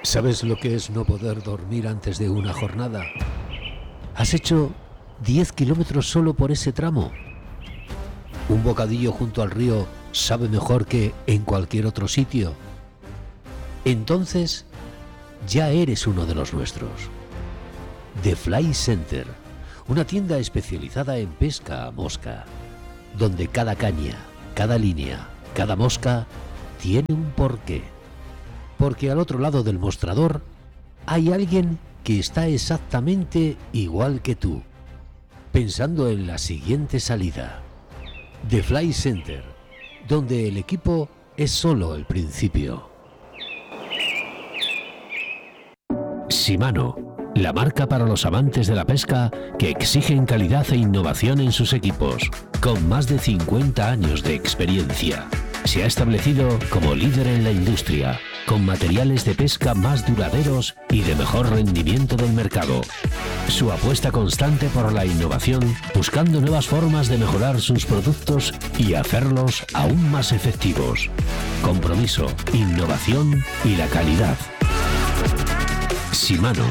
¿Sabes lo que es no poder dormir antes de una jornada? ¿Has hecho 10 kilómetros solo por ese tramo? ¿Un bocadillo junto al río sabe mejor que en cualquier otro sitio? Entonces, ya eres uno de los nuestros. The Fly Center, una tienda especializada en pesca a mosca, donde cada caña, cada línea, cada mosca tiene un porqué. Porque al otro lado del mostrador hay alguien que está exactamente igual que tú, pensando en la siguiente salida. The Fly Center, donde el equipo es solo el principio. Shimano, la marca para los amantes de la pesca que exigen calidad e innovación en sus equipos, con más de 50 años de experiencia. Se ha establecido como líder en la industria, con materiales de pesca más duraderos y de mejor rendimiento del mercado. Su apuesta constante por la innovación, buscando nuevas formas de mejorar sus productos y hacerlos aún más efectivos. Compromiso, innovación y la calidad. Shimano.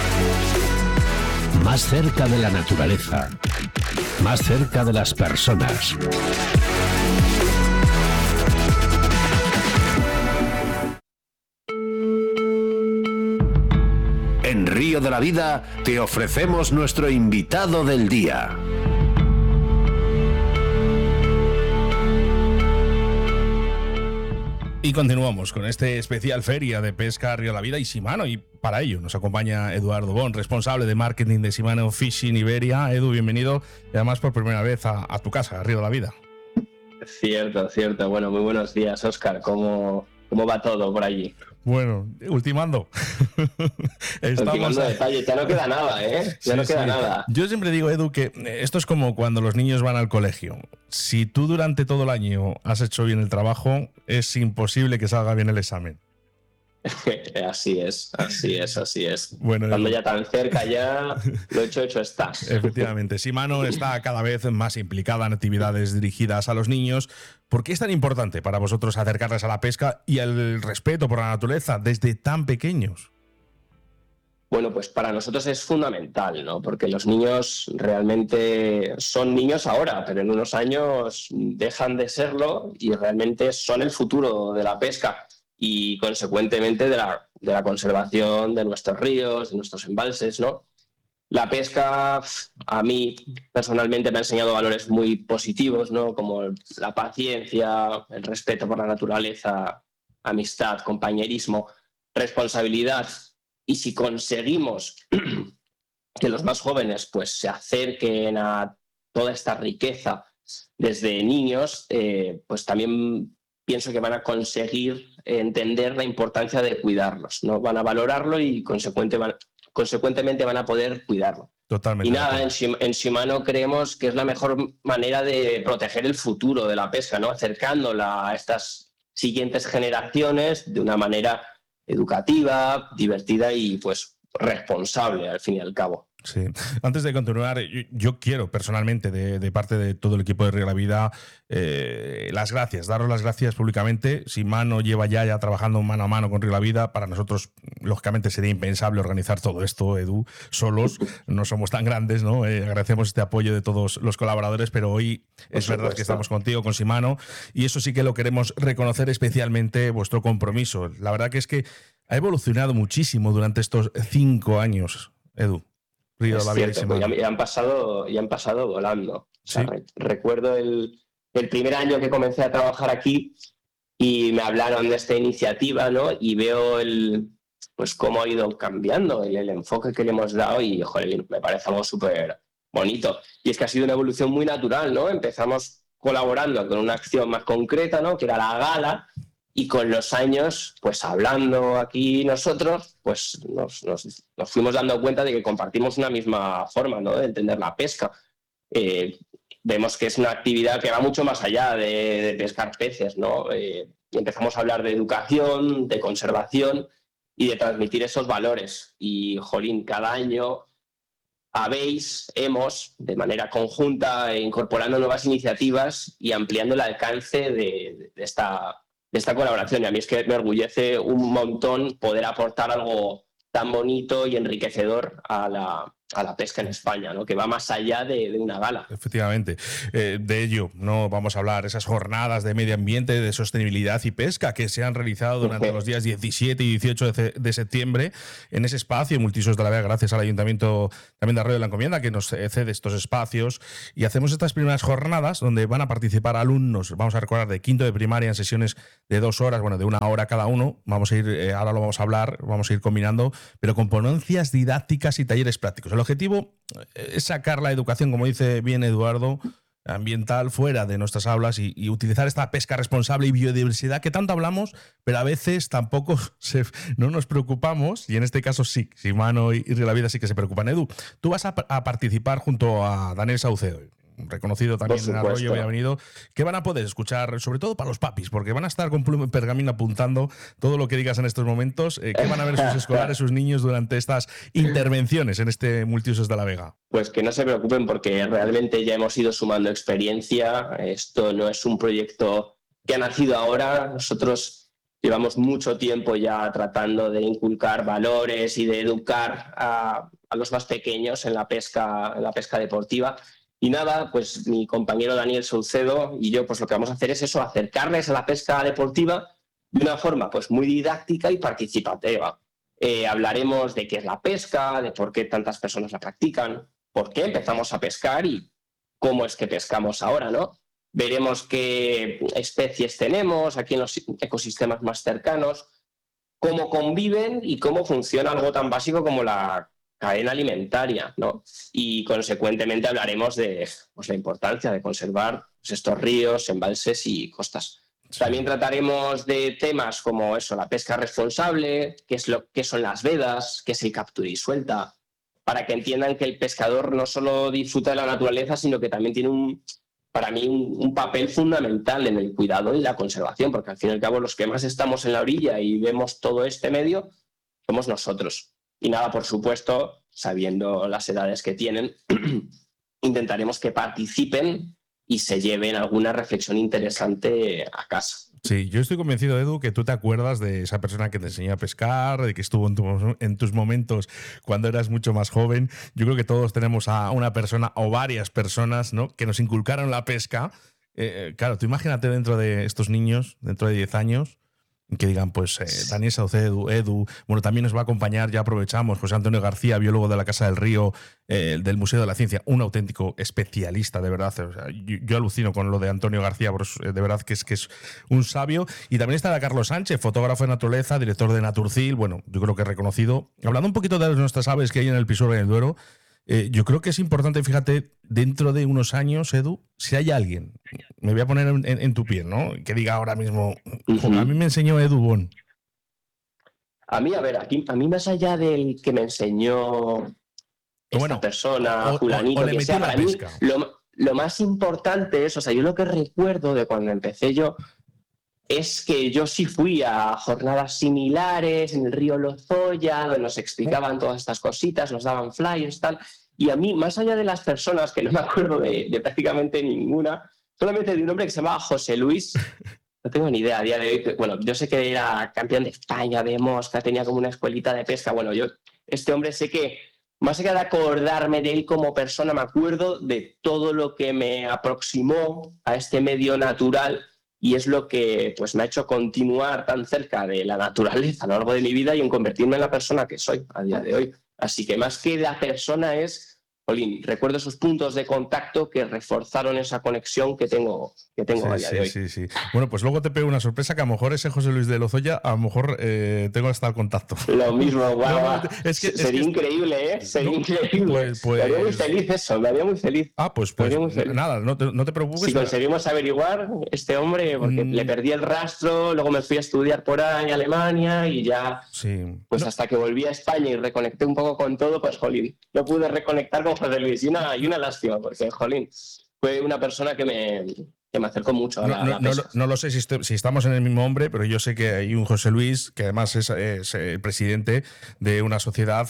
Más cerca de la naturaleza. Más cerca de las personas. En Río de la Vida te ofrecemos nuestro invitado del día. Y continuamos con este especial Feria de Pesca Río de la Vida y Shimano, y para ello nos acompaña Eduardo Bon, responsable de marketing de Shimano Fishing Iberia. Edu, bienvenido, y además por primera vez a tu casa, a Río de la Vida. Cierto. Bueno, muy buenos días, Óscar. ¿Cómo va todo por allí? Bueno, ultimando. Ultimando detalles, ya no queda nada, ¿eh? Ya no queda nada. Yo siempre digo, Edu, que esto es como cuando los niños van al colegio. Si tú durante todo el año has hecho bien el trabajo, es imposible que salga bien el examen. Así es. Bueno, cuando ya tan cerca, ya lo hecho está. Efectivamente, Shimano está cada vez más implicada en actividades dirigidas a los niños. ¿Por qué es tan importante para vosotros acercarles a la pesca y al respeto por la naturaleza desde tan pequeños? Bueno, pues para nosotros es fundamental, ¿no? Porque los niños realmente son niños ahora, pero en unos años dejan de serlo y realmente son el futuro de la pesca y consecuentemente de la conservación de nuestros ríos, de nuestros embalses, ¿no? La pesca a mí personalmente me ha enseñado valores muy positivos, ¿no? Como la paciencia, el respeto por la naturaleza, amistad, compañerismo, responsabilidad. Y si conseguimos que los más jóvenes pues, se acerquen a toda esta riqueza desde niños, pues también pienso que van a conseguir entender la importancia de cuidarlos, ¿no? Van a valorarlo y consecuentemente van a poder cuidarlo. Totalmente. Y nada, en Shimano creemos que es la mejor manera de proteger el futuro de la pesca, ¿no? Acercándola a estas siguientes generaciones de una manera educativa, divertida y pues responsable al fin y al cabo. Sí. Antes de continuar, yo quiero personalmente, de parte de todo el equipo de Río de la Vida, daros las gracias públicamente. Shimano lleva ya trabajando mano a mano con Río de la Vida. Para nosotros, lógicamente, sería impensable organizar todo esto, Edu, solos. No somos tan grandes, ¿no? Agradecemos este apoyo de todos los colaboradores, pero hoy es verdad que estamos contigo, con Shimano, y eso sí que lo queremos reconocer especialmente, vuestro compromiso. La verdad que es que ha evolucionado muchísimo durante estos 5 años, Edu. Río de la Vida. Pues ya han pasado volando. ¿Sí? O sea, recuerdo el primer año que comencé a trabajar aquí y me hablaron de esta iniciativa, ¿no? Y veo pues cómo ha ido cambiando el enfoque que le hemos dado y, joder, me parece algo súper bonito. Y es que ha sido una evolución muy natural, ¿no? Empezamos colaborando con una acción más concreta, ¿no? Que era la gala. Y con los años, pues hablando aquí nosotros, pues nos fuimos dando cuenta de que compartimos una misma forma, ¿no? De entender la pesca. Vemos que es una actividad que va mucho más allá de pescar peces, ¿no? Y empezamos a hablar de educación, de conservación y de transmitir esos valores. Y, jolín, cada año hemos, de manera conjunta, incorporando nuevas iniciativas y ampliando el alcance de esta colaboración. Y a mí es que me orgullece un montón poder aportar algo tan bonito y enriquecedor a la pesca en España, ¿no? Que va más allá de una gala. Efectivamente. De ello no vamos a hablar, esas jornadas de medio ambiente, de sostenibilidad y pesca que se han realizado durante los días 17 y 18 de septiembre en ese espacio Multiusos de la Vega, gracias al Ayuntamiento también de Arroyo de la Encomienda, que nos cede estos espacios. Y hacemos estas primeras jornadas donde van a participar alumnos, vamos a recordar, de quinto de primaria en sesiones de 2 horas, bueno, de 1 hora cada uno. Vamos a ir, ahora lo vamos a hablar, vamos a ir combinando, pero con ponencias didácticas y talleres prácticos. El objetivo es sacar la educación, como dice bien Eduardo, ambiental fuera de nuestras aulas y utilizar esta pesca responsable y biodiversidad que tanto hablamos, pero a veces tampoco no nos preocupamos, y en este caso sí, Mano y Río La Vida sí que se preocupan. Edu, tú vas a participar junto a Daniel Saucedo, reconocido también en Arroyo, había venido, que van a poder escuchar, sobre todo para los papis, porque van a estar con pluma y pergamino apuntando todo lo que digas en estos momentos, que van a ver sus escolares, sus niños durante estas intervenciones en este Multiusos de la Vega. Pues que no se preocupen, porque realmente ya hemos ido sumando experiencia. Esto no es un proyecto que ha nacido ahora. Nosotros llevamos mucho tiempo ya tratando de inculcar valores y de educar a los más pequeños en la pesca deportiva. Y nada, pues mi compañero Daniel Saucedo y yo, pues lo que vamos a hacer es eso, acercarles a la pesca deportiva de una forma pues muy didáctica y participativa. Hablaremos de qué es la pesca, de por qué tantas personas la practican, por qué empezamos a pescar y cómo es que pescamos ahora, ¿no? Veremos qué especies tenemos aquí en los ecosistemas más cercanos, cómo conviven y cómo funciona algo tan básico como la cadena alimentaria, ¿no? Y consecuentemente hablaremos de pues, la importancia de conservar pues, estos ríos, embalses y costas. Sí. También trataremos de temas como eso, la pesca responsable, qué son las vedas, qué es el captura y suelta, para que entiendan que el pescador no solo disfruta de la naturaleza, sino que también tiene para mí un papel fundamental en el cuidado y la conservación, porque al fin y al cabo los que más estamos en la orilla y vemos todo este medio somos nosotros. Y nada, por supuesto, sabiendo las edades que tienen, intentaremos que participen y se lleven alguna reflexión interesante a casa. Sí, yo estoy convencido, Edu, que tú te acuerdas de esa persona que te enseñó a pescar, de que estuvo en tus momentos cuando eras mucho más joven. Yo creo que todos tenemos a una persona o varias personas, ¿no?, que nos inculcaron la pesca. Claro, tú imagínate dentro de estos niños, dentro de 10 años, que digan, pues Daniel Saucedo, Edu, bueno, también nos va a acompañar, ya aprovechamos, José Antonio García, biólogo de la Casa del Río, del Museo de la Ciencia, un auténtico especialista, de verdad. O sea, yo alucino con lo de Antonio García, de verdad que es un sabio. Y también está Carlos Sánchez, fotógrafo de naturaleza, director de Naturcil, bueno, yo creo que reconocido. Hablando un poquito de nuestras aves que hay en el Pisuerga y en el Duero, yo creo que es importante, fíjate, dentro de unos años, Edu, si hay alguien, me voy a poner en tu piel, ¿no?, que diga ahora mismo, a mí me enseñó Edu Bon. A mí, a ver, a mí más allá del que me enseñó esta persona, fulanito, que sea, para mí lo más importante es, o sea, yo lo que recuerdo de cuando empecé yo es que yo sí fui a jornadas similares en el río Lozoya, donde nos explicaban todas estas cositas, nos daban flyers, tal. Y a mí, más allá de las personas, que no me acuerdo de prácticamente ninguna, solamente de un hombre que se llamaba José Luis, no tengo ni idea a día de hoy. Bueno, yo sé que era campeón de España de mosca, tenía como una escuelita de pesca. Bueno, este hombre sé que, más allá de acordarme de él como persona, me acuerdo de todo lo que me aproximó a este medio natural. Y es lo que pues, me ha hecho continuar tan cerca de la naturaleza a lo largo de mi vida y en convertirme en la persona que soy a día de hoy. Así que más que la persona es, Jolín, recuerdo esos puntos de contacto que reforzaron esa conexión que tengo a día de hoy. Sí. Bueno, pues luego te pego una sorpresa, que a lo mejor ese José Luis de Lozoya, a lo mejor tengo hasta el contacto. Lo mismo, guau. Sería increíble, ¿eh? Sería increíble. Pues, me haría muy feliz eso, me haría muy feliz. Pues nada, no te preocupes. Si conseguimos averiguar este hombre, porque le perdí el rastro, luego me fui a estudiar por ahí a Alemania y ya, pues hasta que volví a España y reconecté un poco con todo, pues jolín, no pude reconectar con José Luis. Y una lástima, porque jolín, fue una persona que me acerco mucho a la pesca. No lo sé si estamos en el mismo hombre, pero yo sé que hay un José Luis que además es el presidente de una sociedad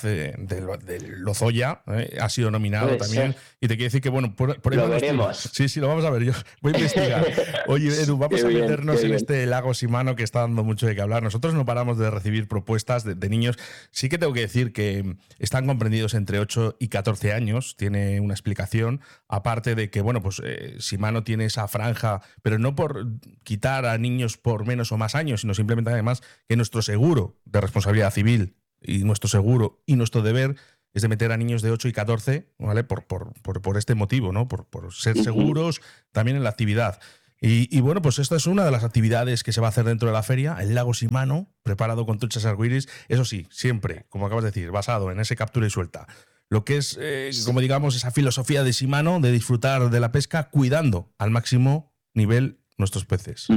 de Lozoya, ha sido nominado Puede también. ser. Y te quiero decir que, bueno, por ahí Lo van los veremos. tiros. Sí, lo vamos a ver. Yo voy a investigar. Oye, Edu, vamos a meternos en este lago Shimano que está dando mucho de qué hablar. Nosotros no paramos de recibir propuestas de niños. Sí que tengo que decir que están comprendidos entre 8 y 14 años. Tiene una explicación. Aparte de que, bueno, pues Shimano tiene esa franja, pero no por quitar a niños por menos o más años, sino simplemente además que nuestro seguro de responsabilidad civil y nuestro seguro y nuestro deber es de meter a niños de 8 y 14, ¿vale? Por este motivo, ¿no? Por ser seguros también en la actividad. Y bueno, pues esta es una de las actividades que se va a hacer dentro de la feria, el lago Shimano, preparado con truchas arcoíris. Eso sí, siempre, como acabas de decir, basado en ese captura y suelta. Lo que es, como digamos, esa filosofía de Shimano de disfrutar de la pesca cuidando al máximo nivel nuestros peces.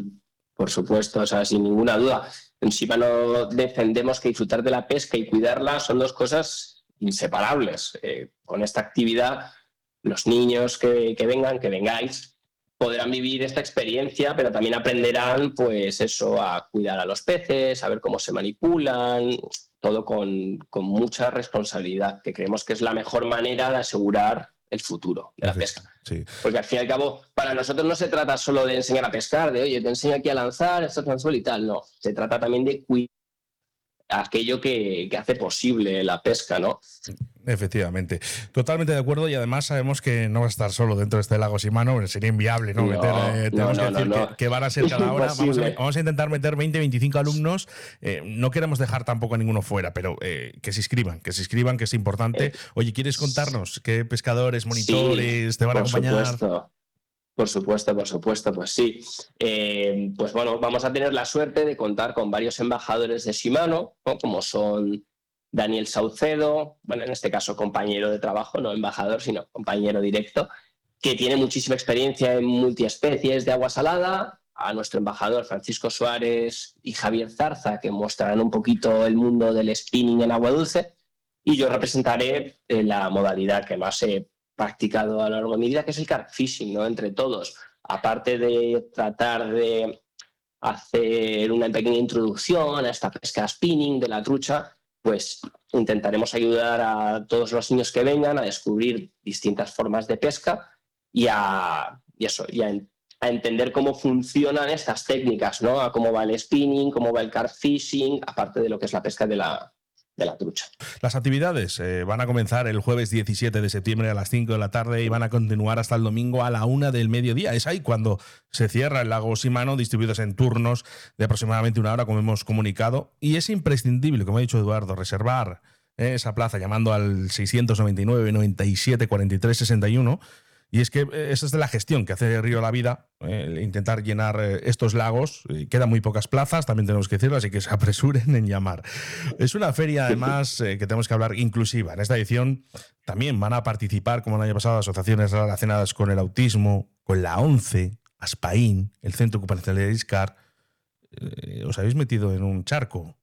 Por supuesto, o sea, sin ninguna duda. En Shimano defendemos que disfrutar de la pesca y cuidarla son dos cosas inseparables. Con esta actividad, los niños que vengan, que vengáis, podrán vivir esta experiencia, pero también aprenderán, pues eso, a cuidar a los peces, a ver cómo se manipulan, todo con mucha responsabilidad, que creemos que es la mejor manera de asegurar el futuro de la pesca. Sí. Porque al fin y al cabo, para nosotros no se trata solo de enseñar a pescar, de oye, te enseño aquí a lanzar, esto es anzuelo y tal, no. Se trata también de cuidar aquello que hace posible la pesca, ¿no? Efectivamente, totalmente de acuerdo, y además sabemos que no va a estar solo dentro de este lago Shimano, sería inviable, ¿no? Tenemos que decir que van a ser cada hora, vamos a intentar meter 20, 25 alumnos, no queremos dejar tampoco a ninguno fuera, pero que se inscriban, que es importante. Oye, ¿quieres contarnos qué pescadores, monitores te van a acompañar? Por supuesto, pues sí. Pues bueno, vamos a tener la suerte de contar con varios embajadores de Shimano, ¿no? Como son Daniel Saucedo, bueno, en este caso compañero de trabajo, no embajador, sino compañero directo, que tiene muchísima experiencia en multiespecies de agua salada, a nuestro embajador Francisco Suárez y Javier Zarza, que mostrarán un poquito el mundo del spinning en agua dulce, y yo representaré la modalidad que más he practicado a lo largo de mi vida, que es el carp fishing, ¿no? Entre todos, aparte de tratar de hacer una pequeña introducción a esta pesca spinning de la trucha, pues intentaremos ayudar a todos los niños que vengan a descubrir distintas formas de pesca y a entender cómo funcionan estas técnicas, ¿no? A cómo va el spinning, cómo va el carp fishing, aparte de lo que es la pesca de la trucha. Las actividades van a comenzar el jueves 17 de septiembre a las 5 de la tarde y van a continuar hasta el domingo a la 1 del mediodía. Es ahí cuando se cierra el lago Shimano, distribuidos en turnos de aproximadamente 1 hora, como hemos comunicado. Y es imprescindible, como ha dicho Eduardo, reservar esa plaza llamando al 699 97 43 61. Y es que esa es de la gestión que hace Río La Vida, intentar llenar estos lagos. Quedan muy pocas plazas, también tenemos que decirlo, así que se apresuren en llamar. Es una feria, además, que tenemos que hablar inclusiva. En esta edición también van a participar, como el año pasado, asociaciones relacionadas con el autismo, con la ONCE, Aspaín, el Centro Ocupacional de ISCAR. ¿Os habéis metido en un charco?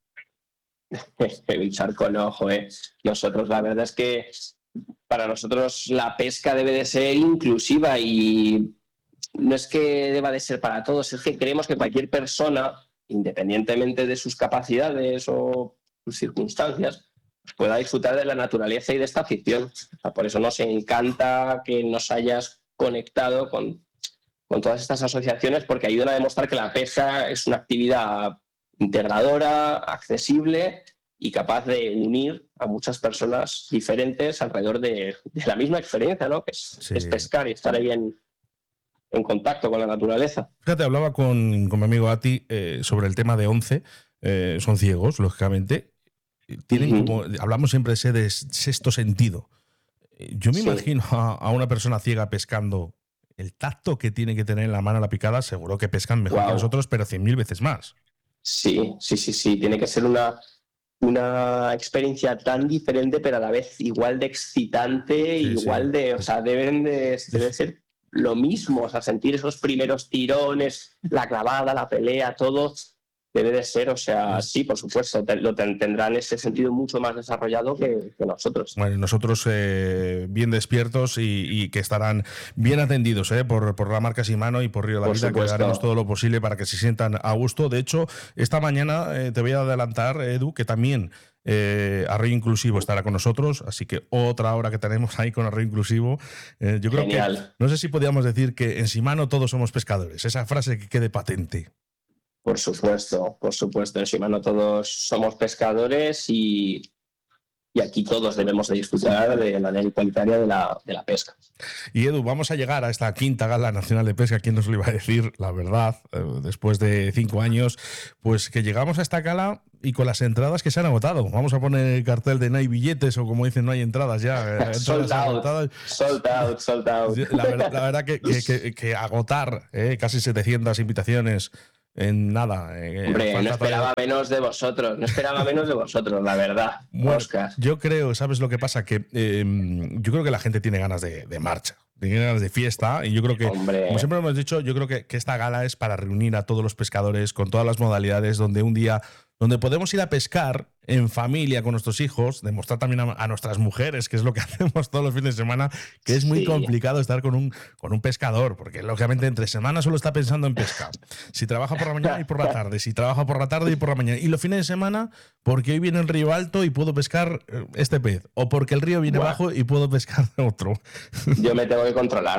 Un charco no, joder. Nosotros, la verdad es que para nosotros la pesca debe de ser inclusiva y no es que deba de ser para todos, es que creemos que cualquier persona, independientemente de sus capacidades o sus circunstancias, pueda disfrutar de la naturaleza y de esta afición. O sea, por eso nos encanta que nos hayas conectado con todas estas asociaciones, porque ayudan a demostrar que la pesca es una actividad integradora, accesible y capaz de unir a muchas personas diferentes alrededor de la misma experiencia, ¿no? Que es pescar y estar ahí en contacto con la naturaleza. Fíjate, hablaba con mi amigo Ati sobre el tema de ONCE. Son ciegos, lógicamente. Tienen como, hablamos siempre de ese sexto sentido. Yo me imagino a una persona ciega pescando, el tacto que tiene que tener en la mano a la picada, seguro que pescan mejor que nosotros, pero 100.000 veces más. Sí. Tiene que ser una experiencia tan diferente, pero a la vez igual de excitante, o sea, debe ser lo mismo, o sea, sentir esos primeros tirones, la clavada, la pelea, todo Debe de ser, o sea, sí, por supuesto, tendrán ese sentido mucho más desarrollado que nosotros. Bueno, nosotros bien despiertos y que estarán bien atendidos por la marca Shimano y por Río de la Vida, que haremos todo lo posible para que se sientan a gusto. De hecho, esta mañana te voy a adelantar, Edu, que también Arroyo Inclusivo estará con nosotros, así que otra hora que tenemos ahí con Arroyo Inclusivo. Yo creo que, no sé si podríamos decir que en Shimano todos somos pescadores, esa frase que quede patente. Por supuesto. En Shimano todos somos pescadores y aquí todos debemos de disfrutar de manera igualitaria de la pesca. Y Edu, vamos a llegar a esta 5ª Gala Nacional de Pesca. ¿Quién nos lo iba a decir? La verdad, después de 5 años, pues que llegamos a esta gala y con las entradas que se han agotado. Vamos a poner el cartel de no hay billetes, o como dicen, no hay entradas ya. Sold out. La verdad que agotar casi 700 invitaciones en nada. Hombre, no esperaba menos de vosotros, la verdad, bueno, Óscar. Yo creo, ¿sabes lo que pasa? Que yo creo que la gente tiene ganas de marcha, tiene ganas de fiesta, y yo creo que, como siempre hemos dicho, yo creo que esta gala es para reunir a todos los pescadores con todas las modalidades, donde un día donde podemos ir a pescar en familia con nuestros hijos, demostrar también a nuestras mujeres, que es lo que hacemos todos los fines de semana, que es muy complicado estar con un pescador, porque lógicamente entre semana solo está pensando en pescar. Si trabaja por la mañana y por la tarde, si trabaja por la tarde y por la mañana. Y los fines de semana, porque hoy viene el río alto y puedo pescar este pez, o porque el río viene bajo y puedo pescar otro. Yo me tengo que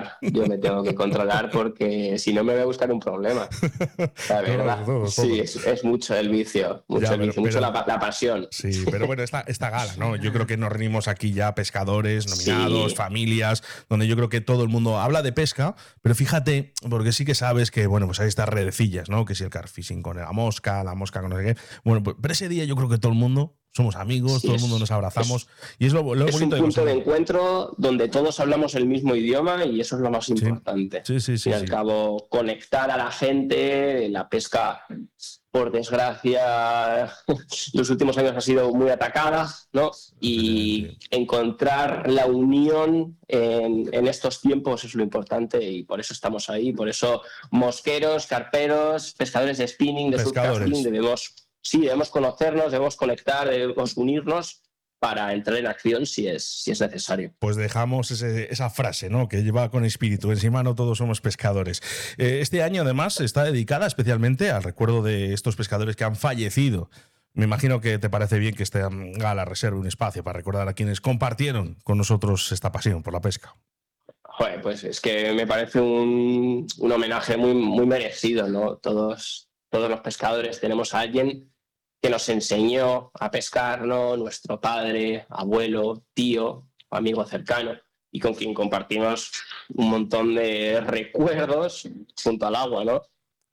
controlar, porque si no me voy a buscar un problema. La verdad. Sí, es mucho el vicio. Mucho la pasión. Sí, pero bueno, esta gala, ¿no? Yo creo que nos reunimos aquí ya pescadores, nominados, familias, donde yo creo que todo el mundo habla de pesca, pero fíjate, porque sí que sabes que, bueno, pues hay estas redecillas, ¿no? Que si el carfishing con la mosca con no sé qué. Bueno, pues, pero ese día yo creo que todo el mundo somos amigos, todo el mundo nos abrazamos, y es lo bonito. Es un punto de encuentro donde todos hablamos el mismo idioma, y eso es lo más importante. Sí. Al cabo, conectar a la gente. La pesca, por desgracia, los últimos años ha sido muy atacada, ¿no? Y encontrar la unión en estos tiempos es lo importante, y por eso estamos ahí. Por eso mosqueros, carperos, pescadores de spinning, de surfcasting, debemos conocernos, debemos conectar, debemos unirnos para entrar en acción si es necesario. Pues dejamos esa frase, ¿no? Que lleva con espíritu. En Shimano todos somos pescadores. Este año, además, está dedicada especialmente al recuerdo de estos pescadores que han fallecido. Me imagino que te parece bien que esta gala reserve un espacio para recordar a quienes compartieron con nosotros esta pasión por la pesca. Joder, pues es que me parece un homenaje muy, muy merecido, ¿no? Todos los pescadores tenemos a alguien que nos enseñó a pescar, ¿no? Nuestro padre, abuelo, tío, amigo cercano, y con quien compartimos un montón de recuerdos junto al agua, ¿no?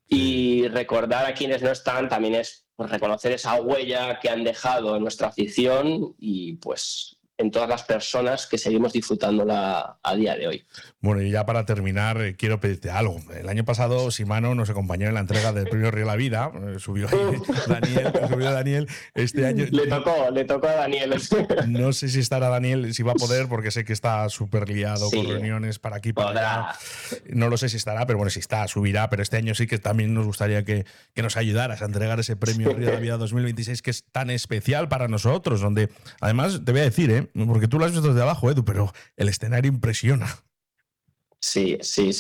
Y recordar a quienes no están también es reconocer esa huella que han dejado en nuestra afición, y pues en todas las personas que seguimos disfrutándola a día de hoy. Bueno, y ya para terminar, quiero pedirte algo. El año pasado Shimano nos acompañó en la entrega del premio Río de la Vida. Subió Daniel. Este año le tocó a Daniel. No sé si estará Daniel, si va a poder, porque sé que está súper liado con reuniones para aquí, para allá. No lo sé si estará, pero bueno, si está, subirá. Pero este año sí que también nos gustaría que nos ayudaras a entregar ese premio Río de la Vida 2026, que es tan especial para nosotros, donde además te voy a decir, porque tú lo has visto desde abajo, Edu, pero el escenario impresiona. Sí.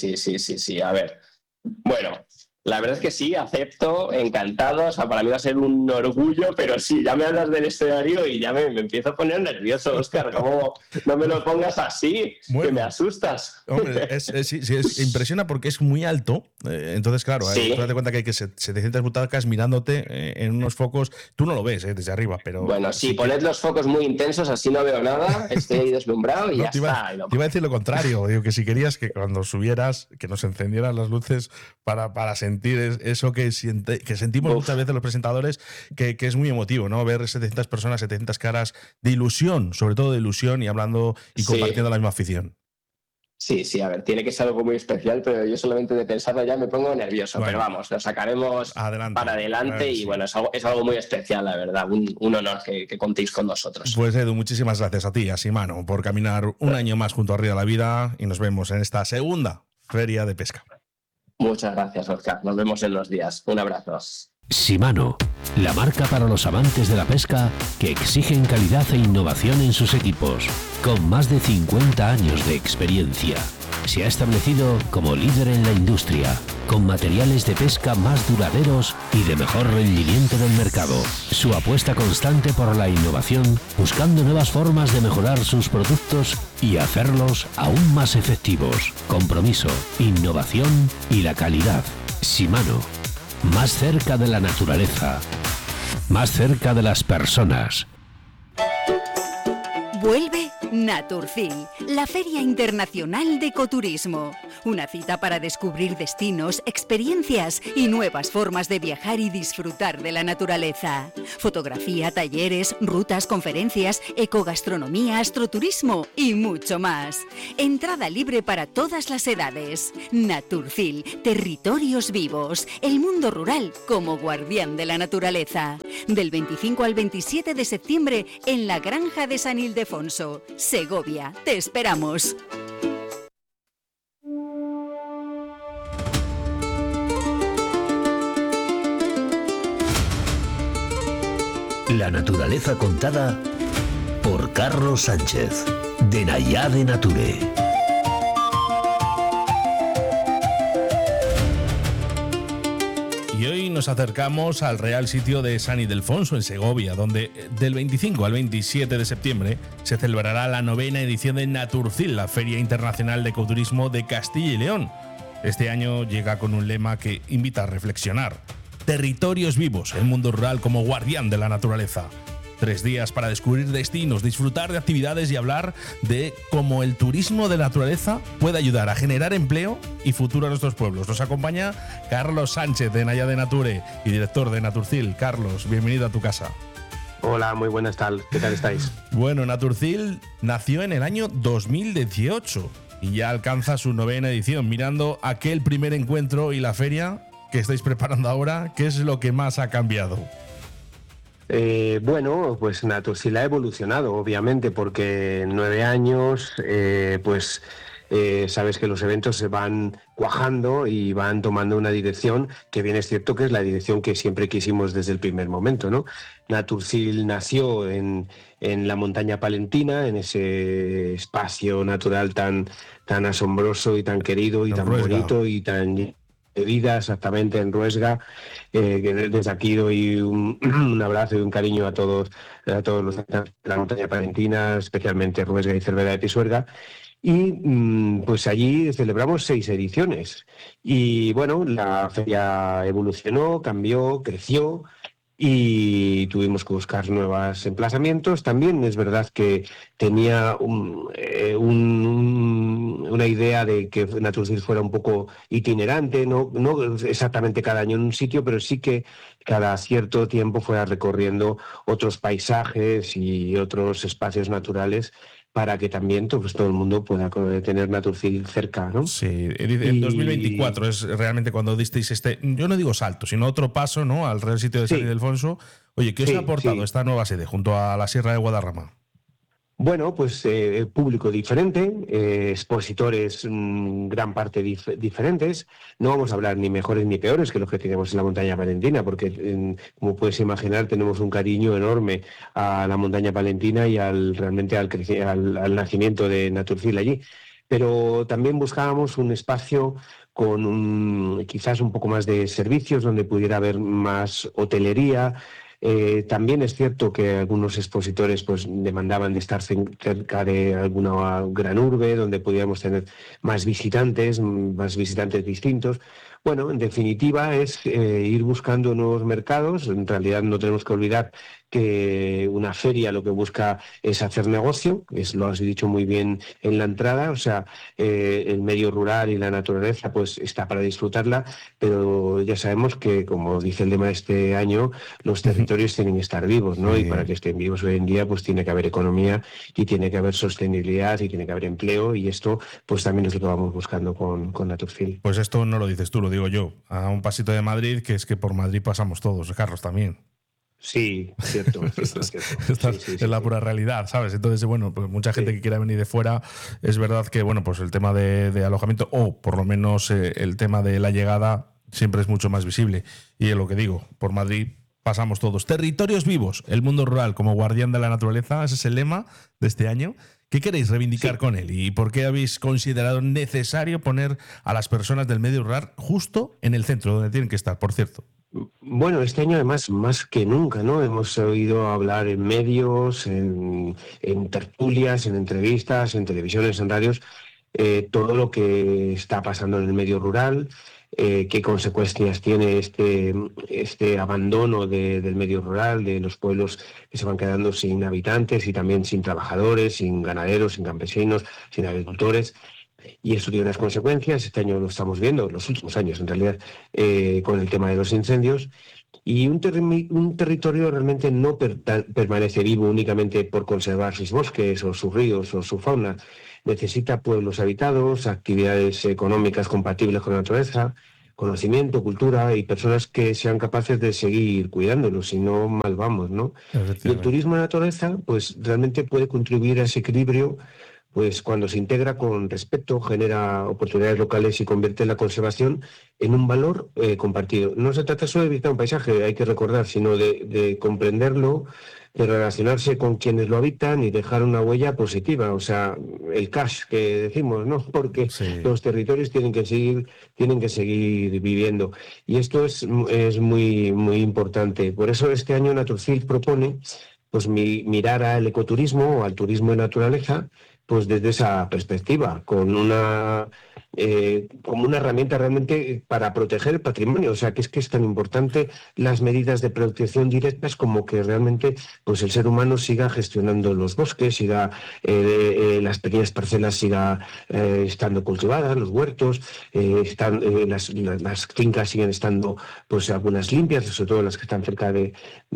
A ver, bueno, la verdad es que sí, acepto, encantado. O sea, para mí va a ser un orgullo, pero sí, ya me hablas del escenario y ya me empiezo a poner nervioso, Óscar. ¿Cómo no me lo pongas así? Bueno, que me asustas. Hombre, impresiona porque es muy alto. Entonces, claro, tú date cuenta que hay 700 butacas mirándote en unos focos. Tú no lo ves desde arriba, pero... Bueno, sí, poned los focos muy intensos, así no veo nada, estoy ahí deslumbrado y ya está. Te iba a decir lo contrario. Digo que si querías que cuando subieras, que nos encendieran las luces para sentir eso que sentimos muchas veces los presentadores, que es muy emotivo, ¿no? Ver 700 personas, 700 caras de ilusión, sobre todo de ilusión, y hablando y compartiendo la misma afición. Sí, a ver, tiene que ser algo muy especial, pero yo solamente de pensarlo ya me pongo nervioso. Bueno, pero vamos, lo sacaremos para adelante y bueno, es algo muy especial, la verdad, un honor que contéis con nosotros. Pues Edu, muchísimas gracias a ti, a Shimano, por caminar un año más junto a Río de la Vida, y nos vemos en esta segunda Feria de Pesca. Muchas gracias, Óscar. Nos vemos en los días. Un abrazo. Shimano, la marca para los amantes de la pesca que exigen calidad e innovación en sus equipos. Con más de 50 años de experiencia, se ha establecido como líder en la industria, con materiales de pesca más duraderos y de mejor rendimiento del mercado. Su apuesta constante por la innovación, buscando nuevas formas de mejorar sus productos y hacerlos aún más efectivos. Compromiso, innovación y la calidad. Shimano, más cerca de la naturaleza, más cerca de las personas. Vuelve Naturfil, la Feria Internacional de Ecoturismo. Una cita para descubrir destinos, experiencias y nuevas formas de viajar y disfrutar de la naturaleza. Fotografía, talleres, rutas, conferencias, ecogastronomía, astroturismo y mucho más. Entrada libre para todas las edades. Naturfil, territorios vivos, el mundo rural como guardián de la naturaleza. Del 25 al 27 de septiembre en la Granja de San Ildefonso, Segovia. Te esperamos. La naturaleza contada por Carlos Sánchez, de Nayade Nature. Y hoy nos acercamos al Real Sitio de San Ildefonso, en Segovia, donde del 25 al 27 de septiembre se celebrará la 9ª edición de Naturfil, la Feria Internacional de Ecoturismo de Castilla y León. Este año llega con un lema que invita a reflexionar. Territorios vivos, el mundo rural como guardián de la naturaleza. 3 días para descubrir destinos, disfrutar de actividades y hablar de cómo el turismo de naturaleza puede ayudar a generar empleo y futuro a nuestros pueblos. Nos acompaña Carlos Sánchez, de Nayade Nature y director de Naturfil. Carlos, bienvenido a tu casa. Hola, muy buenas tardes. ¿Qué tal estáis? Bueno, Naturfil nació en el año 2018 y ya alcanza su 9ª edición. Mirando aquel primer encuentro y la feria que estáis preparando ahora, ¿qué es lo que más ha cambiado? Bueno, pues Naturfil ha evolucionado, obviamente, porque en 9 años, sabes que los eventos se van cuajando y van tomando una dirección que bien es cierto que es la dirección que siempre quisimos desde el primer momento, ¿no? Naturfil nació en la montaña palentina, en ese espacio natural tan asombroso y tan querido y tan bonito y tan vida, exactamente, en Ruesga, que desde aquí doy un abrazo y un cariño a todos los de la montaña palentina, especialmente Ruesga y Cervera de Pisuerga. Y pues allí celebramos 6 ediciones. Y bueno, la feria evolucionó, cambió, creció y tuvimos que buscar nuevos emplazamientos. También es verdad que tenía una idea de que Naturfil fuera un poco itinerante, no exactamente cada año en un sitio, pero sí que cada cierto tiempo fuera recorriendo otros paisajes y otros espacios naturales para que también pues, todo el mundo pueda tener Naturfil cerca, ¿no? Sí, en 2024 es realmente cuando disteis yo no digo salto, sino otro paso, ¿no?, al Real Sitio de San Ildefonso. Oye, ¿qué os ha aportado esta nueva sede junto a la Sierra de Guadarrama? Bueno, pues público diferente, expositores gran parte diferentes. No vamos a hablar ni mejores ni peores que los que tenemos en la montaña palentina, porque como puedes imaginar tenemos un cariño enorme a la montaña palentina y realmente al nacimiento de Naturfil allí. Pero también buscábamos un espacio con quizás un poco más de servicios, donde pudiera haber más hotelería. También es cierto que algunos expositores pues demandaban de estar cerca de alguna gran urbe donde pudiéramos tener más visitantes distintos. Bueno, en definitiva es ir buscando nuevos mercados. En realidad no tenemos que olvidar que una feria lo que busca es hacer negocio, lo has dicho muy bien en la entrada, o sea, el medio rural y la naturaleza pues está para disfrutarla, pero ya sabemos que, como dice el lema de este año, los territorios tienen que estar vivos, ¿no? Sí. Y para que estén vivos hoy en día pues tiene que haber economía y tiene que haber sostenibilidad y tiene que haber empleo, y esto pues también es lo que vamos buscando con Naturfil. Pues esto no lo dices tú, lo digo yo, a un pasito de Madrid, que es que por Madrid pasamos todos, Carlos, también. Sí, cierto. Esta es la pura realidad, ¿sabes? Entonces, bueno, pues mucha gente que quiera venir de fuera, es verdad que, bueno, pues el tema de alojamiento, o por lo menos el tema de la llegada, siempre es mucho más visible. Y es lo que digo, por Madrid pasamos todos. Territorios vivos, el mundo rural como guardián de la naturaleza, ese es el lema de este año. ¿Qué queréis reivindicar con él? ¿Y por qué habéis considerado necesario poner a las personas del medio rural justo en el centro, donde tienen que estar, por cierto? Bueno, este año además más que nunca, ¿no? Hemos oído hablar en medios, en tertulias, en entrevistas, en televisiones, en radios, todo lo que está pasando en el medio rural, qué consecuencias tiene este abandono del medio rural, de los pueblos que se van quedando sin habitantes y también sin trabajadores, sin ganaderos, sin campesinos, sin agricultores. Y eso tiene unas consecuencias. Este año lo estamos viendo, los últimos años en realidad, con el tema de los incendios. Y un territorio realmente no permanece vivo únicamente por conservar sus bosques o sus ríos o su fauna. Necesita pueblos habitados, actividades económicas compatibles con la naturaleza, conocimiento, cultura y personas que sean capaces de seguir cuidándolo, si no mal vamos, ¿no? Y el turismo de naturaleza, pues realmente puede contribuir a ese equilibrio, pues cuando se integra con respeto, genera oportunidades locales y convierte la conservación en un valor compartido. No se trata solo de visitar un paisaje, hay que recordar, sino de comprenderlo, de relacionarse con quienes lo habitan y dejar una huella positiva, o sea, el cash que decimos, ¿no? Porque los territorios tienen que seguir viviendo. Y esto es muy, muy importante. Por eso este año Naturfield propone pues mirar al ecoturismo o al turismo de naturaleza pues desde esa perspectiva, como una herramienta realmente para proteger el patrimonio. O sea, que es tan importante las medidas de protección directas como que realmente pues el ser humano siga gestionando los bosques, siga las pequeñas parcelas siga estando cultivadas, los huertos, las fincas siguen estando pues algunas limpias, sobre todo las que están cerca de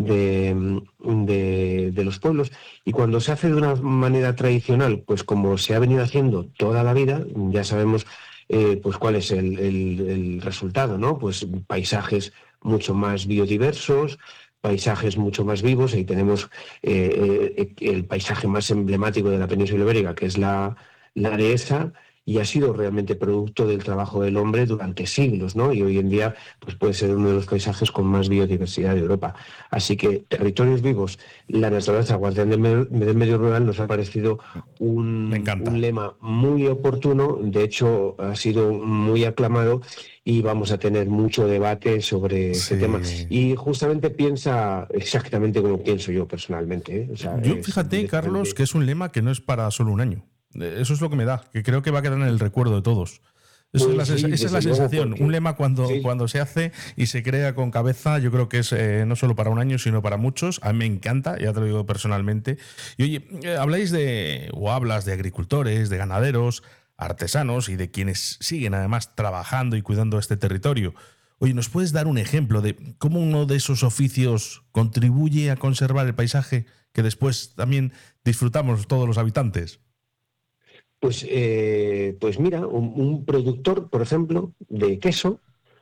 los pueblos. Y cuando se hace de una manera tradicional, pues como se ha venido haciendo toda la vida, ya sabemos pues cuál es el resultado, ¿no? Pues paisajes mucho más biodiversos, paisajes mucho más vivos. Ahí tenemos el paisaje más emblemático de la península ibérica, que es la dehesa, y ha sido realmente producto del trabajo del hombre durante siglos, ¿no? Y hoy en día pues puede ser uno de los paisajes con más biodiversidad de Europa. Así que territorios vivos, la naturaleza, guardián del medio rural, nos ha parecido un lema muy oportuno. De hecho, ha sido muy aclamado y vamos a tener mucho debate sobre ese tema. Y justamente piensa exactamente como pienso yo personalmente, ¿eh? O sea, yo fíjate, Carlos, que es un lema que no es para solo un año. Eso es lo que me da, que creo que va a quedar en el recuerdo de todos. Esa es la sensación. Porque un lema cuando se hace y se crea con cabeza, yo creo que es no solo para un año, sino para muchos. A mí me encanta, ya te lo digo personalmente. Y oye, hablas de agricultores, de ganaderos, artesanos y de quienes siguen además trabajando y cuidando este territorio. Oye, ¿nos puedes dar un ejemplo de cómo uno de esos oficios contribuye a conservar el paisaje que después también disfrutamos todos los habitantes? Pues mira, un productor, por ejemplo, de queso,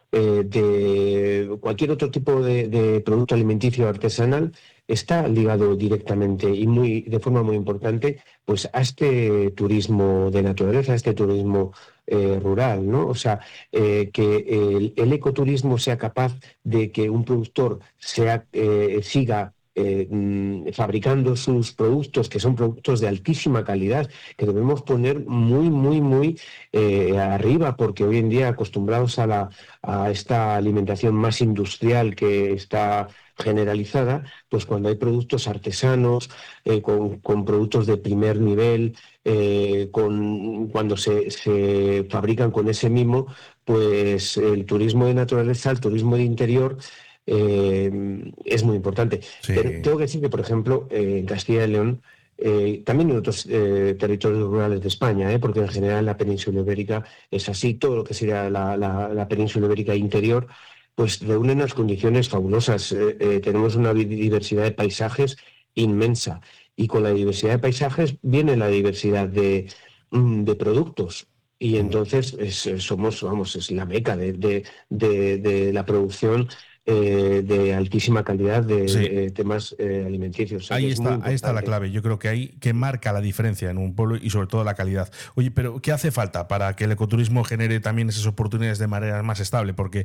de cualquier otro tipo de producto alimenticio artesanal, está ligado directamente y de forma muy importante pues a este turismo de naturaleza, a este turismo rural, ¿no? O sea, que el ecoturismo sea capaz de que un productor siga fabricando sus productos, que son productos de altísima calidad, que debemos poner muy, muy, muy arriba, porque hoy en día acostumbrados a esta alimentación más industrial que está generalizada, pues cuando hay productos artesanos, con productos de primer nivel, cuando se fabrican con ese mimo, pues el turismo de naturaleza, el turismo de interior, es muy importante. Sí. Pero tengo que decir que, por ejemplo, en Castilla y León, también en otros territorios rurales de España, porque en general la península ibérica es así, todo lo que sería la península ibérica interior, pues reúnen unas condiciones fabulosas. Tenemos una diversidad de paisajes inmensa, y con la diversidad de paisajes viene la diversidad de productos. Y entonces es la meca de la producción de altísima calidad de temas alimenticios. Ahí está la clave. Yo creo que ahí que marca la diferencia en un pueblo y sobre todo la calidad. Oye, pero ¿qué hace falta para que el ecoturismo genere también esas oportunidades de manera más estable? Porque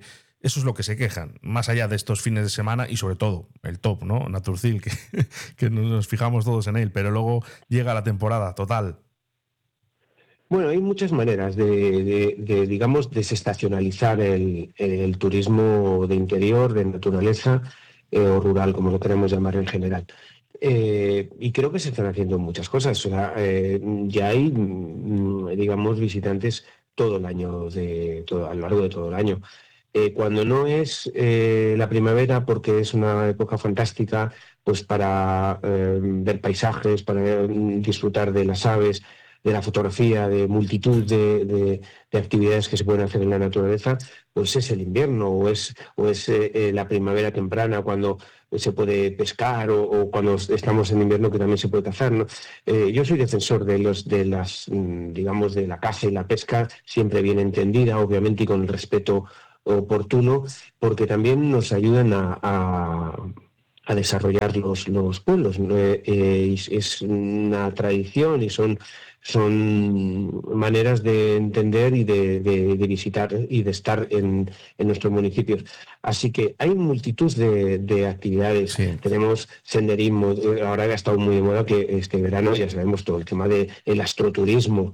Eso es lo que se quejan, más allá de estos fines de semana y sobre todo el top, ¿no? Naturcil, que nos fijamos todos en él, pero luego llega la temporada total. Bueno, hay muchas maneras de digamos, desestacionalizar el turismo de interior, de naturaleza o rural, como lo queremos llamar en general. Y creo que se están haciendo muchas cosas. O sea, ya hay, digamos, visitantes todo el año, a lo largo de todo el año. Cuando no es la primavera, porque es una época fantástica, pues para ver paisajes, para disfrutar de las aves, de la fotografía, de multitud de actividades que se pueden hacer en la naturaleza, pues es el invierno o es la primavera temprana cuando se puede pescar o cuando estamos en invierno que también se puede cazar, ¿no? Yo soy defensor digamos, de la caza y la pesca, siempre bien entendida, obviamente, y con el respeto oportuno, porque también nos ayudan a desarrollar los pueblos, ¿no? Es una tradición y son maneras de entender y de visitar y de estar en nuestros municipios. Así que hay multitud de actividades. Sí. Tenemos senderismo, ahora ha estado muy de moda que este verano, ya sabemos, todo el tema del astroturismo.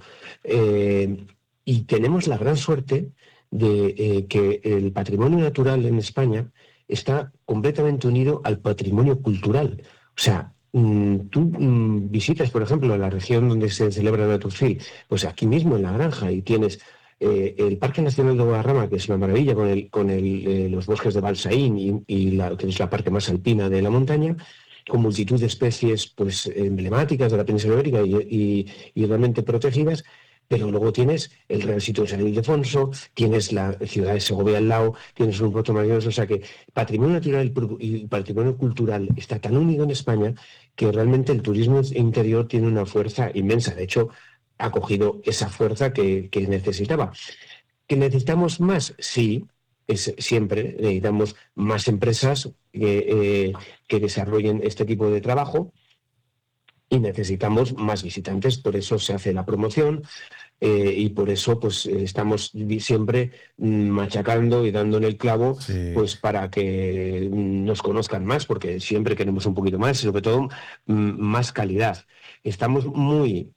Y tenemos la gran suerte de que el patrimonio natural en España está completamente unido al patrimonio cultural. O sea, tú visitas, por ejemplo, la región donde se celebra Naturfil, pues aquí mismo en La Granja, y tienes el Parque Nacional de Guadarrama, que es una maravilla, con los bosques de Balsaín que es la parte más alpina de la montaña, con multitud de especies pues emblemáticas de la península ibérica y realmente protegidas. Pero luego tienes el Real Sitio de San Ildefonso, tienes la ciudad de Segovia al lado, tienes un puerto maravilloso. O sea que patrimonio natural y patrimonio cultural está tan unido en España que realmente el turismo interior tiene una fuerza inmensa. De hecho, ha cogido esa fuerza que necesitaba. ¿Que necesitamos más? Sí, siempre necesitamos más empresas que desarrollen este tipo de trabajo. Y necesitamos más visitantes, por eso se hace la promoción y por eso pues estamos siempre machacando y dando en el clavo, Sí. pues para que nos conozcan más, porque siempre queremos un poquito más y sobre todo más calidad. Estamos muy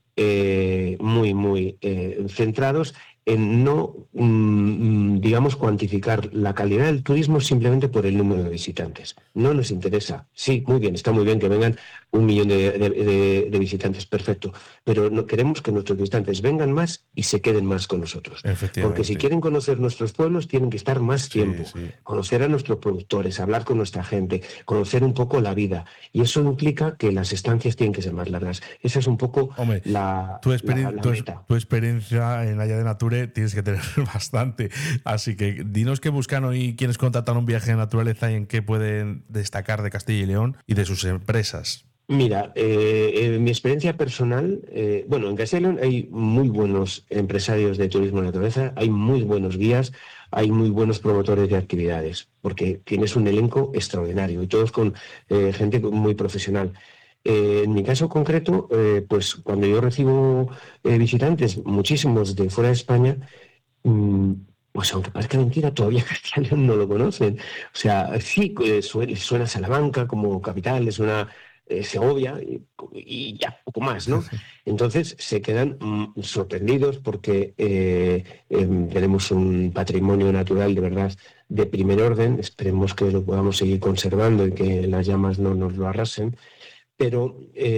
centrados en no, digamos, cuantificar la calidad del turismo simplemente por el número de visitantes. No nos interesa. Sí, muy bien, está muy bien que vengan 1 millón de visitantes, perfecto, pero no queremos que nuestros visitantes vengan más y se queden más con nosotros. Porque si quieren conocer nuestros pueblos, tienen que estar más tiempo, conocer a nuestros productores, hablar con nuestra gente, conocer un poco la vida. Y eso implica que las estancias tienen que ser más largas. Esa es un poco tu experiencia en Allá de Nature tienes que tener bastante. Así que dinos qué buscan hoy quienes contratan un viaje de naturaleza y en qué pueden destacar de Castilla y León y de sus empresas. Mira, en mi experiencia personal, en Castilla y León hay muy buenos empresarios de turismo de naturaleza, hay muy buenos guías, hay muy buenos promotores de actividades, porque tienes un elenco extraordinario y todos con gente muy profesional. En mi caso concreto, pues cuando yo recibo visitantes, muchísimos de fuera de España, pues aunque parezca mentira, todavía Castilla y León no lo conocen. O sea, sí, suena Salamanca como capital, es una Segovia y ya, poco más, ¿no? Entonces se quedan sorprendidos porque tenemos un patrimonio natural de verdad de primer orden. Esperemos que lo podamos seguir conservando y que las llamas no nos lo arrasen, pero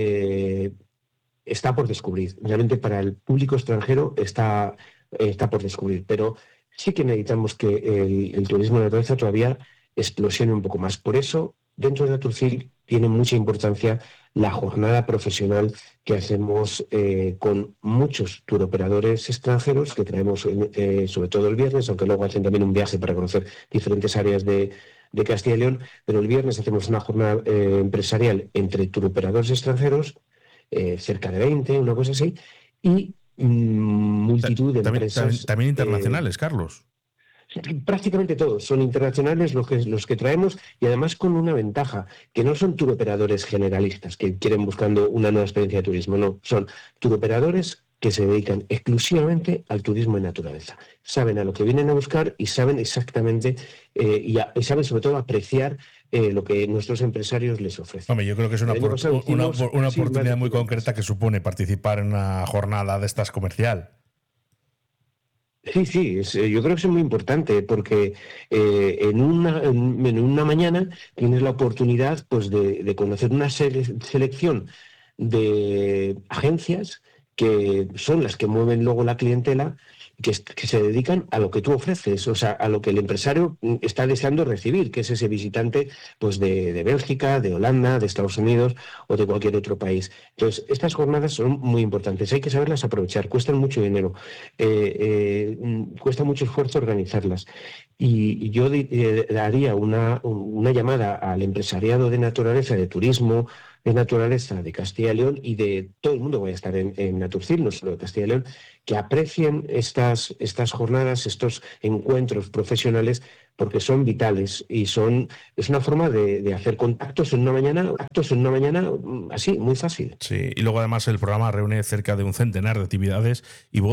está por descubrir. Realmente para el público extranjero está por descubrir, pero sí que necesitamos que el turismo de naturaleza todavía explosione un poco más. Por eso, dentro de Naturfil tiene mucha importancia la jornada profesional que hacemos con muchos turoperadores extranjeros que traemos sobre todo el viernes, aunque luego hacen también un viaje para conocer diferentes áreas de Castilla y León, pero el viernes hacemos una jornada empresarial entre turoperadores extranjeros, cerca de 20, una cosa así, y multitud de empresas. También internacionales, Carlos. Prácticamente todos son internacionales los que traemos, y además con una ventaja, que no son turoperadores generalistas que quieren buscando una nueva experiencia de turismo, no, son turoperadores que se dedican exclusivamente al turismo de naturaleza. Saben a lo que vienen a buscar y saben exactamente, y saben sobre todo apreciar lo que nuestros empresarios les ofrecen. Hombre, yo creo que es una oportunidad muy concreta que supone participar en una jornada de estas comercial. Sí, yo creo que es muy importante porque en una mañana tienes la oportunidad pues, de conocer una selección de agencias que son las que mueven luego la clientela, que se dedican a lo que tú ofreces, o sea, a lo que el empresario está deseando recibir, que es ese visitante pues, de Bélgica, de Holanda, de Estados Unidos o de cualquier otro país. Entonces, estas jornadas son muy importantes, hay que saberlas aprovechar, cuestan mucho dinero, cuesta mucho esfuerzo organizarlas. Y yo daría una llamada al empresariado de naturaleza, de turismo, de naturaleza de Castilla y León y de todo el mundo, voy a estar en Naturcil, no solo de Castilla y León, que aprecien estas jornadas, estos encuentros profesionales, porque son vitales y es una forma de hacer contactos en una mañana así, muy fácil. Sí, y luego además el programa reúne cerca de un centenar de actividades y